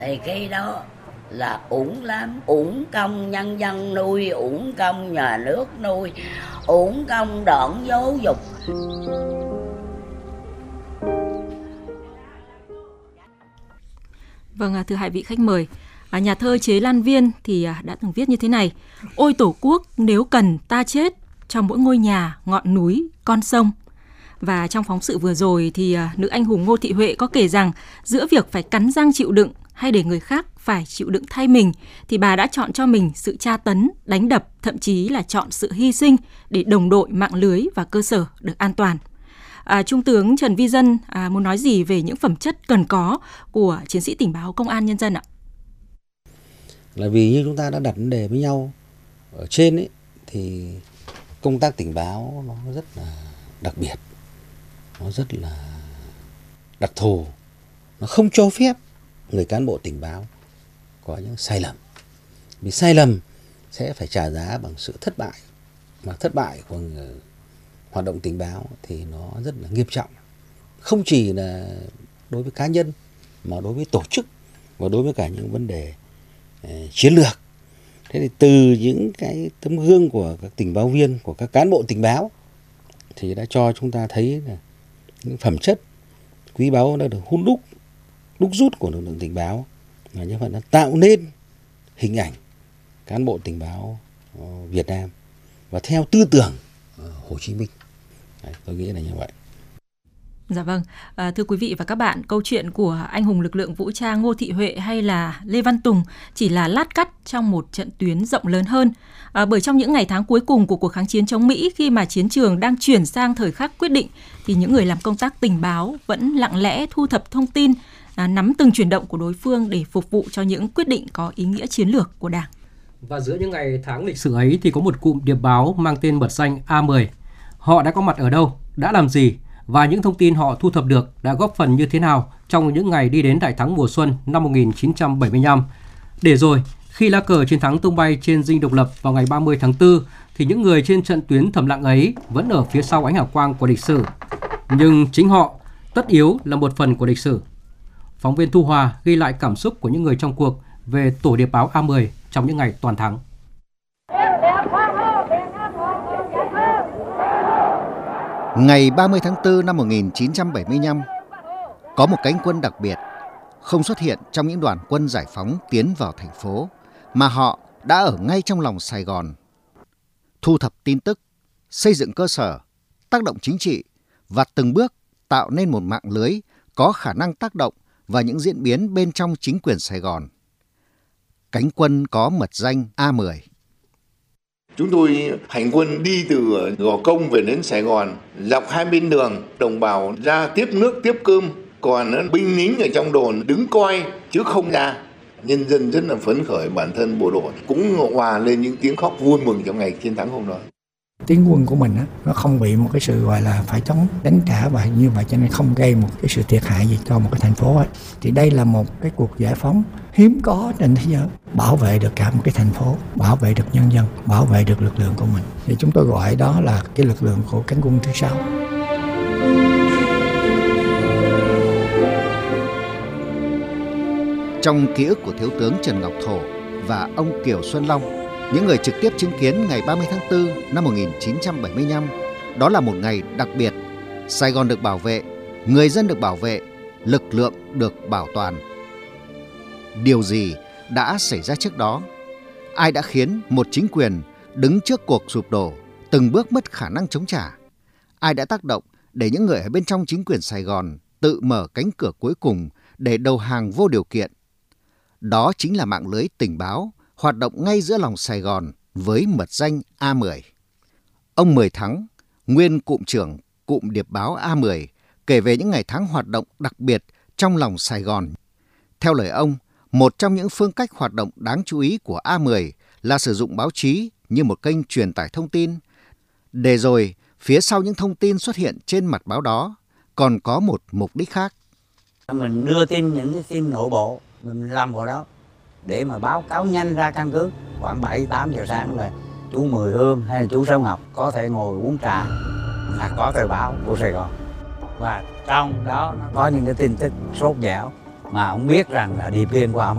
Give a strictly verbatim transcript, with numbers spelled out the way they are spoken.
Thì khi đó là uổng lắm, uổng công nhân dân nuôi, uổng công nhà nước nuôi, uổng công đoạn giáo dục. Vâng, thưa hai vị khách mời, nhà thơ Chế Lan Viên thì đã từng viết như thế này: ôi Tổ quốc, nếu cần ta chết cho mỗi ngôi nhà, ngọn núi, con sông. Và trong phóng sự vừa rồi thì nữ anh hùng Ngô Thị Huệ có kể rằng giữa việc phải cắn răng chịu đựng hay để người khác phải chịu đựng thay mình thì bà đã chọn cho mình sự tra tấn, đánh đập, thậm chí là chọn sự hy sinh để đồng đội, mạng lưới và cơ sở được an toàn. À, Trung tướng Trần Vi Dân à, muốn nói gì về những phẩm chất cần có của chiến sĩ tình báo công an nhân dân ạ? Là vì như chúng ta đã đặt vấn đề với nhau ở trên ấy, thì công tác tình báo nó rất là đặc biệt, nó rất là đặc thù, nó không cho phép người cán bộ tình báo có những sai lầm. Vì sai lầm sẽ phải trả giá bằng sự thất bại, mà thất bại của người hoạt động tình báo thì nó rất là nghiêm trọng, không chỉ là đối với cá nhân mà đối với tổ chức và đối với cả những vấn đề uh, chiến lược. Thế thì từ những cái tấm gương của các tình báo viên, của các cán bộ tình báo thì đã cho chúng ta thấy là những phẩm chất quý báu đã được hun đúc, đúc rút của lực lượng tình báo, và như vậy nó tạo nên hình ảnh cán bộ tình báo Việt Nam và theo tư tưởng Hồ Chí Minh. Đấy, tôi nghĩ là như vậy. Dạ vâng, à, thưa quý vị và các bạn, câu chuyện của anh hùng lực lượng vũ trang Ngô Thị Huệ hay là Lê Văn Tùng chỉ là lát cắt trong một trận tuyến rộng lớn hơn. À, bởi trong những ngày tháng cuối cùng của cuộc kháng chiến chống Mỹ, khi mà chiến trường đang chuyển sang thời khắc quyết định, thì những người làm công tác tình báo vẫn lặng lẽ thu thập thông tin, à, nắm từng chuyển động của đối phương để phục vụ cho những quyết định có ý nghĩa chiến lược của Đảng. Và giữa những ngày tháng lịch sử ấy thì có một cụm điệp báo mang tên mật danh A mười. Họ đã có mặt ở đâu, đã làm gì, và những thông tin họ thu thập được đã góp phần như thế nào trong những ngày đi đến đại thắng mùa xuân năm một nghìn chín trăm bảy mươi lăm. Để rồi, khi lá cờ chiến thắng tung bay trên dinh độc lập vào ngày ba mươi tháng tư, thì những người trên trận tuyến thầm lặng ấy vẫn ở phía sau ánh hào quang của lịch sử. Nhưng chính họ, tất yếu là một phần của lịch sử. Phóng viên Thu Hòa ghi lại cảm xúc của những người trong cuộc về tổ điệp báo A mười trong những ngày toàn thắng. Ngày ba mươi tháng tư năm một nghìn chín trăm bảy mươi lăm, có một cánh quân đặc biệt không xuất hiện trong những đoàn quân giải phóng tiến vào thành phố, mà họ đã ở ngay trong lòng Sài Gòn, thu thập tin tức, xây dựng cơ sở, tác động chính trị và từng bước tạo nên một mạng lưới có khả năng tác động vào những diễn biến bên trong chính quyền Sài Gòn. Cánh quân có mật danh A mười. Chúng tôi hành quân đi từ Gò Công về đến Sài Gòn, dọc hai bên đường, đồng bào ra tiếp nước tiếp cơm, còn binh lính ở trong đồn đứng coi chứ không ra. Nhân dân rất là phấn khởi, bản thân bộ đội cũng hòa lên những tiếng khóc vui mừng trong ngày chiến thắng hôm đó. Tiến quân của mình á, nó không bị một cái sự gọi là phải chống đánh trả và như vậy, cho nên không gây một cái sự thiệt hại gì cho một cái thành phố ấy. Thì đây là một cái cuộc giải phóng hiếm có trên thế giới, bảo vệ được cả một cái thành phố, bảo vệ được nhân dân, bảo vệ được lực lượng của mình. Thì chúng tôi gọi đó là cái lực lượng của cánh quân thứ sáu. Trong ký ức của Thiếu tướng Trần Ngọc Thổ và ông Kiều Xuân Long, những người trực tiếp chứng kiến ngày ba mươi tháng tư năm một nghìn chín trăm bảy mươi lăm, đó là một ngày đặc biệt. Sài Gòn được bảo vệ, người dân được bảo vệ, lực lượng được bảo toàn. Điều gì đã xảy ra trước đó? Ai đã khiến một chính quyền đứng trước cuộc sụp đổ, từng bước mất khả năng chống trả? Ai đã tác động để những người ở bên trong chính quyền Sài Gòn tự mở cánh cửa cuối cùng để đầu hàng vô điều kiện? Đó chính là mạng lưới tình báo hoạt động ngay giữa lòng Sài Gòn với mật danh A mười. Ông Mười Thắng, nguyên cụm trưởng cụm điệp báo A mười, kể về những ngày tháng hoạt động đặc biệt trong lòng Sài Gòn. Theo lời ông, một trong những phương cách hoạt động đáng chú ý của A mười là sử dụng báo chí như một kênh truyền tải thông tin. Để rồi, phía sau những thông tin xuất hiện trên mặt báo đó còn có một mục đích khác. Mình đưa tin những cái tin nội bộ, mình làm vào đó để mà báo cáo nhanh ra căn cứ. Khoảng bảy tám giờ sáng là chú Mười Hương hay là chú Sáu Ngọc có thể ngồi uống trà hoặc có tờ báo của Sài Gòn, và trong đó nó có những cái tin tức sốt dẻo mà ông biết rằng là điệp viên của ông